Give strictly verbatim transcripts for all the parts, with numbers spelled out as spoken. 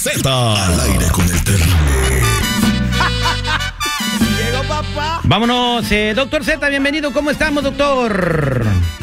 Z. Al aire con el terrible. Llegó papá. Vámonos, eh, doctor Z, bienvenido. ¿Cómo estamos, doctor?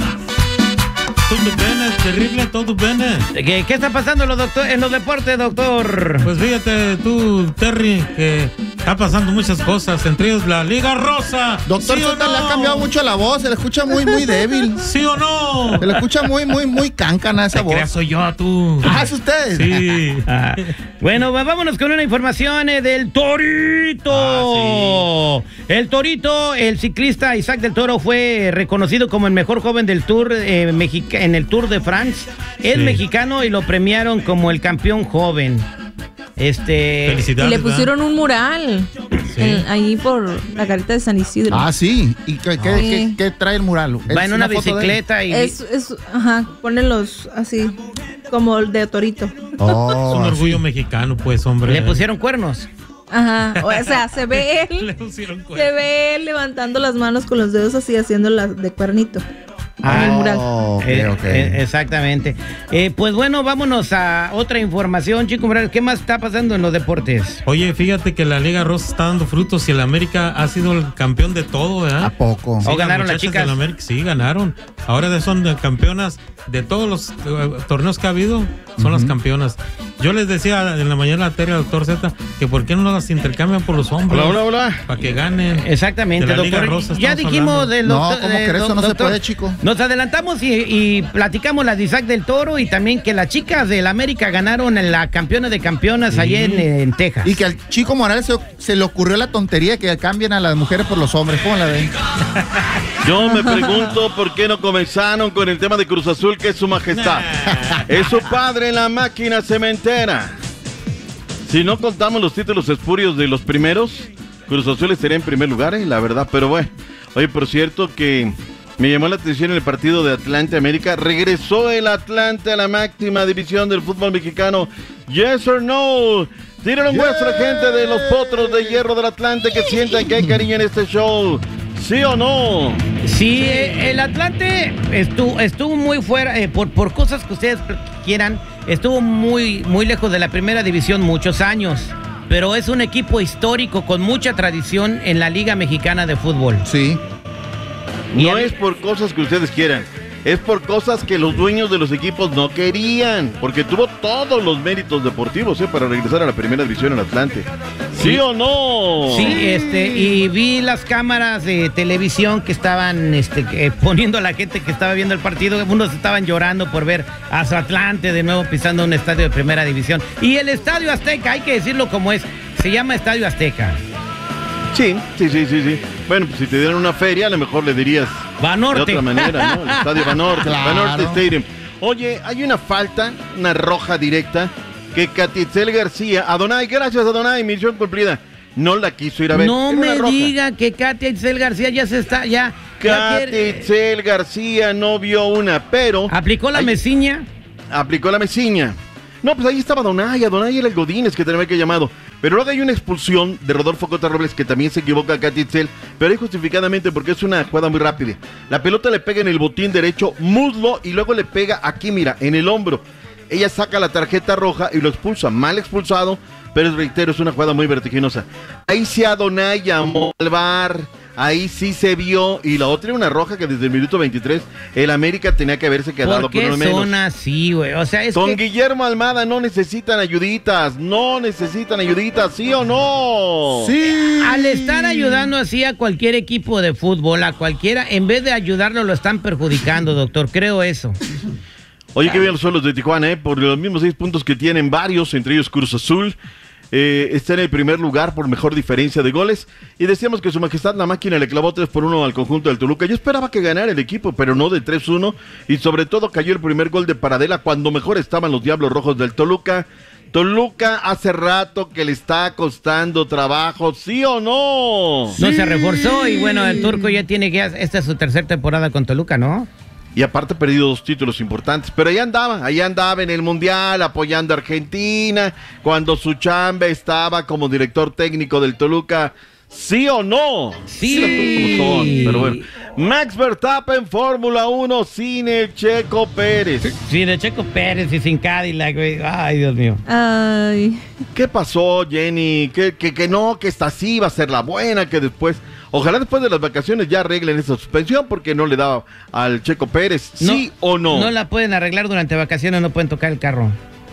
Todo bene, terrible, todo bene. ¿Qué, qué está pasando en los, doctor, en los deportes, doctor? Pues fíjate tú, Terry, que está pasando muchas cosas, entre ellos la Liga Rosa. Doctor ¿Sí Z o le no? ha cambiado mucho la voz, se le escucha muy, muy débil. ¿Sí o no? Se le escucha muy, muy, muy cáncana esa Te voz. creas, soy yo, tú. Ah, ¿es usted? Sí. Ah, bueno, va- vámonos con una información eh, del Torito. Ah, El Torito, el ciclista Isaac del Toro fue reconocido como el mejor joven del Tour eh, Mexica- en el Tour de France. Es Sí. mexicano y lo premiaron como el campeón joven. Este. Y Felicidades. le pusieron un mural Sí. en- ahí por la carita de San Isidro. Ah, sí. ¿Y qué, qué, Sí. qué- qué trae el mural? Va ¿Es en una foto de él? bicicleta y. Es, es, ajá, ponen los así, como el de Torito. Oh, Es un así. orgullo mexicano, pues, hombre. Le pusieron cuernos. Ajá, o sea, se ve Le él, pusieron se cuerno. ve él levantando las manos con los dedos así, haciendo las de cuernito. Ah, en el mural. Oh, ok, Eh, ok. eh, exactamente. Eh, pues bueno, vámonos a otra información, Chico Morales. ¿Qué más está pasando en los deportes? Oye, fíjate que la Liga Rosa está dando frutos y el América ha sido el campeón de todo, ¿verdad? ¿A poco? Sí. ¿O ganaron las muchachas chicas? del América, sí, ganaron. Ahora son de campeonas de todos los eh, torneos que ha habido, son las campeonas. Yo les decía en la mañana a Terry, al doctor Z, que por qué no las intercambian por los hombres. Hola, hola, hola. Para que ganen. Exactamente, De la Liga doctor. Rosa Ya estamos dijimos hablando. del No, doctor. ¿cómo eh, crees? Eso doc- no se doctor. puede, chico. Nos adelantamos y, y platicamos las de Isaac del Toro y también que las chicas del América ganaron en la campeona de campeonas Sí. allá en, en Texas. Y que al Chico Morales se, se le ocurrió la tontería que cambien a las mujeres por los hombres. ¿Cómo la ven? Yo me pregunto por qué no comenzaron con el tema de Cruz Azul, que es su majestad. Es su padre en la máquina cementera. Si no contamos los títulos espurios de los primeros, Cruz Azul estaría en primer lugar, eh, la verdad. Pero bueno, oye, por cierto que me llamó la atención en el partido de Atlante América. Regresó el Atlante a la máxima división del fútbol mexicano. Yes or no. Tírenlo en vuestra gente de los potros de hierro del Atlante, que sientan que hay cariño en este show. ¿Sí o no? Sí, eh, el Atlante estuvo, estuvo muy fuera, eh, por, por cosas que ustedes quieran, estuvo muy, muy lejos de la primera división muchos años. Pero es un equipo histórico con mucha tradición en la Liga Mexicana de Fútbol. Sí. No es por cosas que ustedes quieran, es por cosas que los dueños de los equipos no querían, porque tuvo todos los méritos deportivos eh, para regresar a la primera división en Atlante. ¿Sí, Sí. o no? Sí, este, y vi las cámaras de televisión que estaban este, que, poniendo a la gente que estaba viendo el partido. Unos estaban llorando por ver a su Atlante de nuevo pisando un estadio de primera división. Y el Estadio Azteca, hay que decirlo como es, se llama Estadio Azteca. Sí, sí, sí, sí, sí. Bueno, pues si te dieran una feria, a lo mejor le dirías Banorte. de otra manera, ¿no? El Estadio Banorte, Claro. Banorte Stadium. Oye, hay una falta, una roja directa, que Catitzel García, Adonai, gracias Adonai, misión cumplida, no la quiso ir a ver. No Era una me roja. diga que Katia Itzel García ya se está, ya, ya quiere- Catitzel García no vio una, pero aplicó la Ay, mesiña. aplicó la mesiña. No, pues ahí estaba Adonai, Adonai era el Godínez que tenía que llamado. Pero luego hay una expulsión de Rodolfo Cota Robles que también se equivoca a Catitzel, pero ahí justificadamente porque es una jugada muy rápida. La pelota le pega en el botín derecho, muslo, y luego le pega aquí, mira, en el hombro. Ella saca la tarjeta roja y lo expulsa, mal expulsado, pero reitero, es una jugada muy vertiginosa. Ahí sí Adonai llamó al V A R, ahí sí se vio, y la otra era una roja que desde el minuto veintitrés el América tenía que haberse quedado ¿Por con qué uno menos. son así, güey? O sea, es Don que... Guillermo Almada, no necesitan ayuditas, no necesitan ayuditas, ¿sí o no? Sí. Al estar ayudando así a cualquier equipo de fútbol, a cualquiera, en vez de ayudarlo, lo están perjudicando, doctor. Creo eso. Oye, qué bien los suelos de Tijuana, ¿eh? Por los mismos seis puntos que tienen varios, entre ellos Cruz Azul. Eh, está en el primer lugar por mejor diferencia de goles. Y decíamos que su majestad la máquina le clavó tres por uno al conjunto del Toluca. Yo esperaba que ganara el equipo, pero no de tres uno. Y sobre todo cayó el primer gol de Paradela cuando mejor estaban los Diablos Rojos del Toluca. Toluca hace rato que le está costando trabajo, ¿sí o no? No se reforzó y bueno, el turco ya tiene que... Esta es su tercera temporada con Toluca, ¿no? Y aparte ha perdido dos títulos importantes, pero ahí andaba, ahí andaba en el Mundial apoyando a Argentina, cuando su chamba estaba como director técnico del Toluca, ¿sí o no? Sí. Las cosas como son, pero bueno. Max Verstappen, Fórmula uno sin el Checo Pérez. Sin el Checo Pérez y sin Cadillac, güey. Ay, Dios mío. Ay. ¿Qué pasó, Jenny? Que, que, que no, que esta sí va a ser la buena, que después... Ojalá después de las vacaciones ya arreglen esa suspensión porque no le daba al Checo Pérez, ¿sí No, o no? No la pueden arreglar durante vacaciones, no pueden tocar el carro.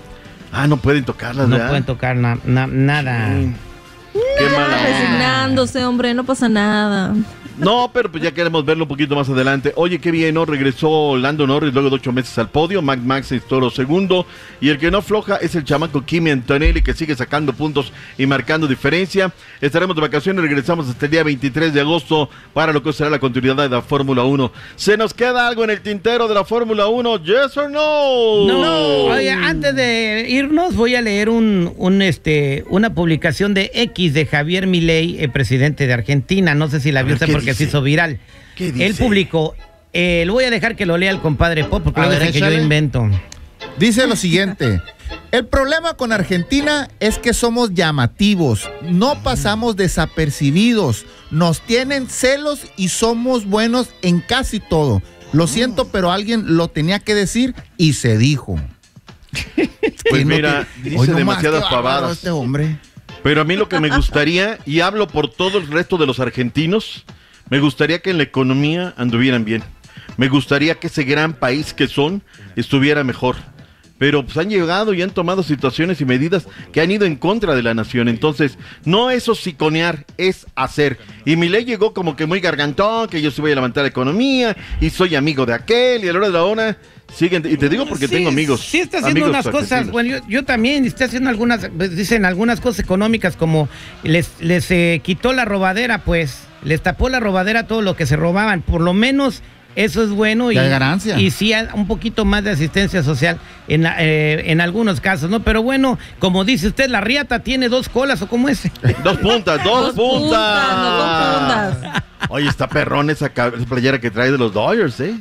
Ah, no pueden tocarlas, No ¿verdad? pueden tocar na- na- nada. Mm. Qué mala onda. Resignándose, hombre, no pasa nada. No, pero pues ya queremos verlo un poquito más adelante. Oye, qué bien, ¿no? Regresó Lando Norris luego de ocho meses al podio. Mac Max es toro segundo. Y el que no afloja es el chamaco Kimi Antonelli, que sigue sacando puntos y marcando diferencia. Estaremos de vacaciones, regresamos hasta el día veintitrés de agosto para lo que será la continuidad de la Fórmula uno. ¿Se nos queda algo en el tintero de la Fórmula uno? ¿Yes or no? No. Oye, antes de irnos voy a leer un, un este una publicación de X de Javier Milei, el presidente de Argentina. No sé si la vio usted porque se hizo viral. ¿Qué dice? Él publicó, eh, lo voy a dejar que lo lea el compadre Pop porque A luego ver, dicen que yo échale. invento. Dice lo siguiente: el problema con Argentina es que somos llamativos, no pasamos desapercibidos, nos tienen celos y somos buenos en casi todo. Lo siento, pero alguien lo tenía que decir y se dijo. Pues ¿Quién no mira, te- dice Hoy nomás, demasiadas qué bárbaro pavadas. este hombre. Pero a mí lo que me gustaría, y hablo por todo el resto de los argentinos, me gustaría que en la economía anduvieran bien. Me gustaría que ese gran país que son estuviera mejor. Pero pues han llegado y han tomado situaciones y medidas que han ido en contra de la nación. Entonces, no es hociconear, es hacer. Y Milei llegó como que muy gargantón, que yo sí voy a levantar la economía, y soy amigo de aquel, y a la hora de la hora siguen. Y te digo porque Sí, tengo amigos. Sí, está haciendo amigos unas cosas. argentinos. Bueno, yo, yo también está haciendo algunas, pues, dicen algunas cosas económicas, como les, les eh, quitó la robadera, pues. Les tapó la robadera a todo lo que se robaban. Por lo menos eso es bueno. Y Ya hay ganancia. Y sí, hay un poquito más de asistencia social en, eh, en algunos casos, ¿no? Pero bueno, como dice usted, la riata tiene dos colas, ¿o cómo es? Dos puntas, dos, Dos puntas. puntas, no dos puntas. Oye, está perrón esa, ca- esa playera que trae de los Dodgers, ¿eh?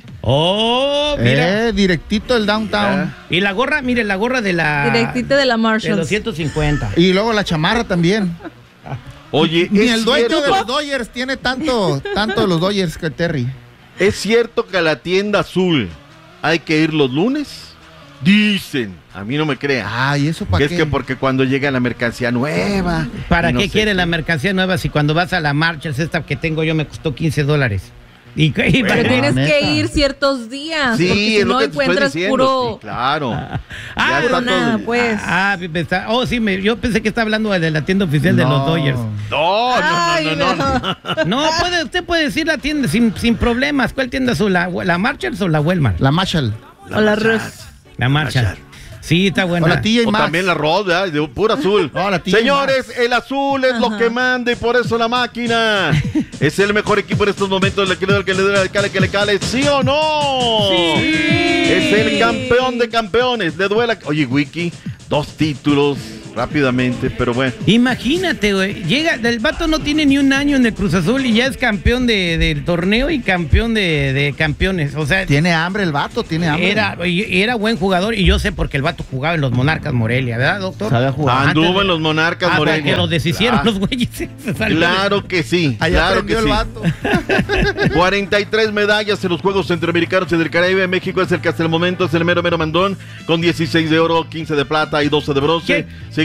¡Oh, mira! Eh, directito el downtown. Y la gorra, mire, la gorra de la... Directita de la De Marshalls. doscientos cincuenta. Y luego la chamarra también. Oye, Ni es el dueño cierto, de los Dodgers tiene tanto, tanto de los Dodgers que Terry. ¿es cierto que a la tienda azul hay que ir los lunes? Dicen, a mí no me crean. Ay, ¿eso para Que es qué? que porque cuando llega la mercancía nueva. ¿Para y no qué sé quiere la mercancía nueva si cuando vas a la marcha, esta que tengo yo me costó quince dólares? Y, y- Pero Bueno, tienes neta. que ir ciertos días. Sí, porque si es lo no que te estoy encuentras diciendo. puro. Sí, claro. Ah, Ya puro está nada, todo- pues. Ah, me está- oh, sí, me- yo pensé que estaba hablando de la tienda oficial de No. los Dodgers. No, Ay, no, no, no, no. No, puede, usted puede decir la tienda sin, sin problemas. ¿Cuál tienda azul? ¿La, la Marshalls o la Walmart? La Marshall. O la Rush. La Marshall. Sí, está buena. O la T J O Maxx. también la Ross, ¿verdad? De pura azul. No, la T J Señores, el azul es lo Ajá. que manda y por eso la máquina es el mejor equipo en estos momentos. Le quiere que le dé, que le que le cale, ¿sí o no? Sí. Es el campeón de campeones. Le duela. Oye, Wiki, dos títulos rápidamente, pero bueno. Imagínate, güey. Llega, el vato no tiene ni un año en el Cruz Azul y ya es campeón de, del torneo y campeón de, de campeones. O sea, Tiene hambre el vato, tiene hambre. era, y- era buen jugador y yo sé porque el vato jugaba en los Monarcas Morelia, ¿verdad, doctor? Sabe jugar. Antes Anduvo de- en los Monarcas Ah, Morelia. que los deshicieron Claro. los güeyes. Se salió de- Claro que sí, Allá claro que aprendió sí. el vato. cuarenta y tres medallas en los Juegos Centroamericanos y del Caribe. México es el que hasta el momento es el mero mero mandón con dieciséis de oro, quince de plata y doce de bronce. ¿Qué?